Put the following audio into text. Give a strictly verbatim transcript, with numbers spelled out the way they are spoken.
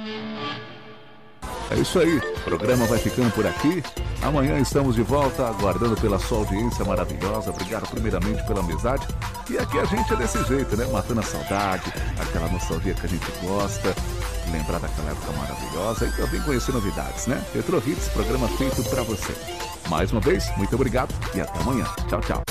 É isso aí, o programa vai ficando por aqui. Amanhã estamos de volta, aguardando pela sua audiência maravilhosa. Obrigado primeiramente pela amizade. E aqui a gente é desse jeito, né? Matando a saudade, aquela nostalgia que a gente gosta, lembrar daquela época maravilhosa e também conhecer novidades, né? Retro Hits, programa feito pra você. Mais uma vez, muito obrigado e até amanhã. Tchau, tchau.